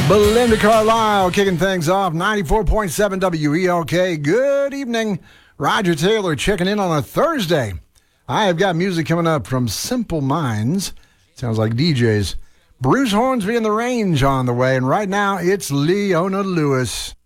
Belinda Carlisle kicking things off, 94.7 WELK. Good evening. Roger Taylor checking in on a Thursday. I have got music coming up from Simple Minds. Sounds like DJs. Bruce Hornsby and the Range on the way, and right now it's Leona Lewis.